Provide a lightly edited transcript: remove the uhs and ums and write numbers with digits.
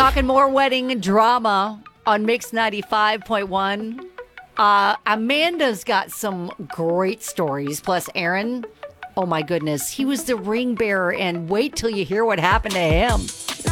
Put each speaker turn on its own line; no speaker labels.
Talking more wedding drama on Mix 95.1. Amanda's got some great stories. Plus, Aaron, oh my goodness, he was the ring bearer, and wait till you hear what happened to him.